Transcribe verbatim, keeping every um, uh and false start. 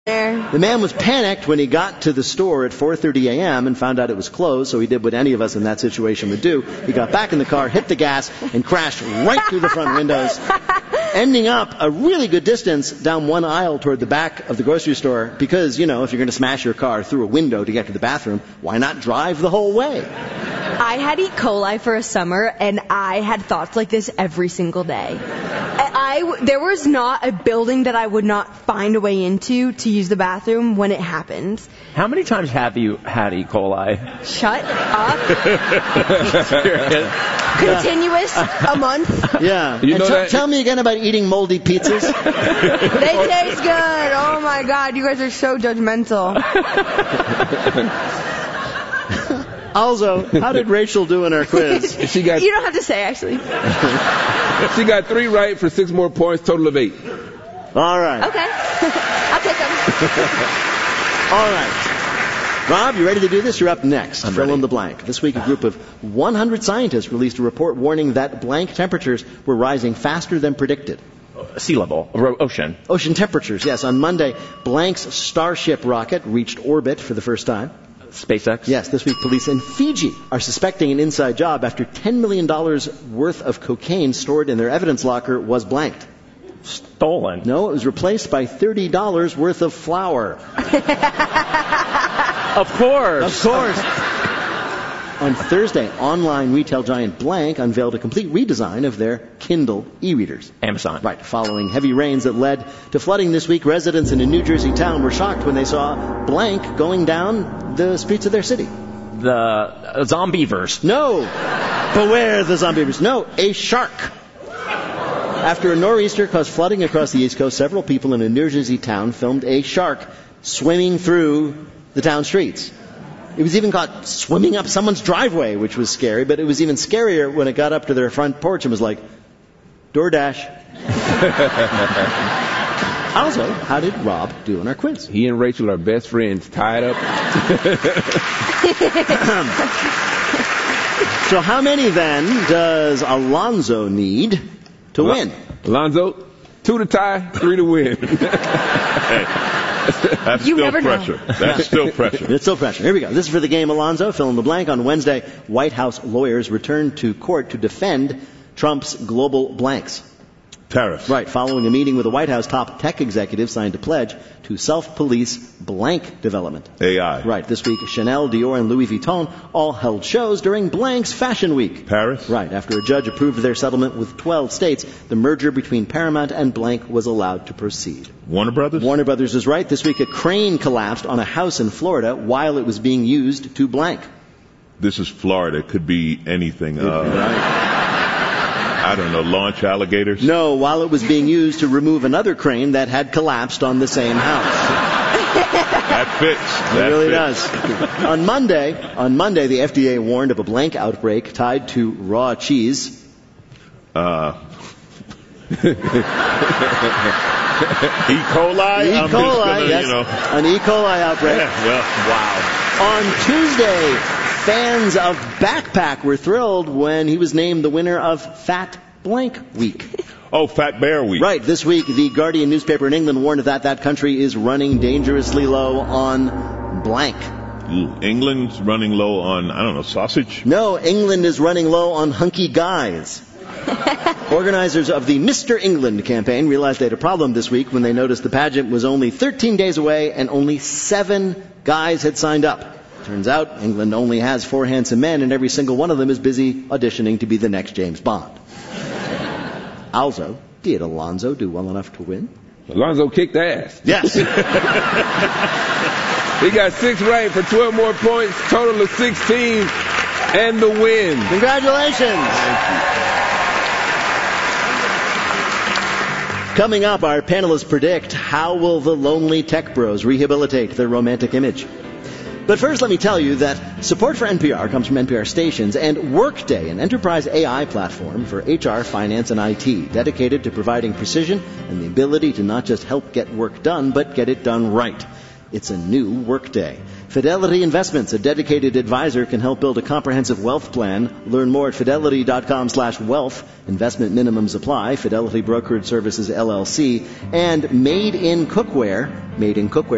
The man was panicked when he got to the store at four thirty a.m. and found out it was closed, so he did what any of us in that situation would do. He got back in the car, hit the gas, and crashed right through the front windows, ending up a really good distance down one aisle toward the back of the grocery store because, you know, if you're going to smash your car through a window to get to the bathroom, why not drive the whole way? I had E. coli for a summer, and I had thoughts like this every single day. I, there was not a building that I would not find a way into to use the bathroom when it happened. How many times have you had E. coli? Shut up. Continuous, a month. Yeah. You know and that- t- tell me again about eating moldy pizzas. They taste good. Oh, my God. You guys are so judgmental. Also, how did Rachel do in our quiz? She got You don't have to say, actually. she got three right for six more points, total of eight. All right. Okay. I'll take them. All right. Rob, you ready to do this? You're up next. I'm Fill ready. in the blank. This week, a group of one hundred scientists released a report warning that blank temperatures were rising faster than predicted. Sea level, or ocean. Ocean temperatures, yes. On Monday, blank's Starship rocket reached orbit for the first time. SpaceX. Yes, this week police in Fiji are suspecting an inside job after ten million dollars worth of cocaine stored in their evidence locker was blanked. Stolen. No, it was replaced by thirty dollars worth of flour. Of course. Of course. On Thursday, online retail giant Blank unveiled a complete redesign of their Kindle e-readers. Amazon. Right. Following heavy rains that led to flooding this week, residents in a New Jersey town were shocked when they saw Blank going down the streets of their city. The uh, Zombievers. No. Beware the zombies. No, a shark. After a nor'easter caused flooding across the East Coast, several people in a New Jersey town filmed a shark swimming through the town streets. It was even caught swimming up someone's driveway, which was scary, but it was even scarier when it got up to their front porch and was like, DoorDash. Also, how did Rob do in our quiz? He and Rachel are best friends, tied up. So how many then does Alonzo need to win? Alonzo, two to tie, three to win. That's You still never know. pressure. That's still pressure. It's still pressure. Here we go. This is for the game, Alonzo. Fill in the blank. On Wednesday, White House lawyers returned to court to defend Trump's global blanks. Tariffs. Right. Following a meeting with the White House top tech executives signed a pledge to self-police blank development. A I. Right. This week, Chanel, Dior, and Louis Vuitton all held shows during Blank's Fashion Week. Paris. Right. After a judge approved their settlement with twelve states, the merger between Paramount and Blank was allowed to proceed. Warner Brothers. Warner Brothers is right. This week, a crane collapsed on a house in Florida while it was being used to blank. This is Florida. It could be anything. Uh, I don't know. Launch alligators. No, while it was being used to remove another crane that had collapsed on the same house. That fits. It That really fits. does. On Monday, on Monday, the F D A warned of a blank outbreak tied to raw cheese. Uh, E. coli. E. I'm just coli, gonna, yes, you know. an E. coli outbreak. Yeah, well, wow. On Tuesday, fans of Backpack were thrilled when he was named the winner of Fat Blank Week. Oh, Fat Bear Week. Right, this week, the Guardian newspaper in England warned that that country is running dangerously low on blank. Ooh, England's running low on, I don't know, sausage? No, England is running low on hunky guys. Organizers of the Mister England campaign realized they had a problem this week when they noticed the pageant was only thirteen days away and only seven guys had signed up. Turns out England only has four handsome men and every single one of them is busy auditioning to be the next James Bond. Also, did Alonzo do well enough to win? Alonzo kicked ass. Yes. He got six right for twelve more points, total of sixteen, and the win. Congratulations. Coming up, our panelists predict how will the lonely tech bros rehabilitate their romantic image. But first, let me tell you that support for N P R comes from N P R stations and Workday, an enterprise A I platform for H R, finance, and I T, dedicated to providing precision and the ability to not just help get work done, but get it done right. It's a new Workday. Fidelity Investments, a dedicated advisor, can help build a comprehensive wealth plan. Learn more at fidelity.com slash wealth. Investment minimums apply. Fidelity Brokerage Services, L L C. And Made in Cookware. Made in Cookware.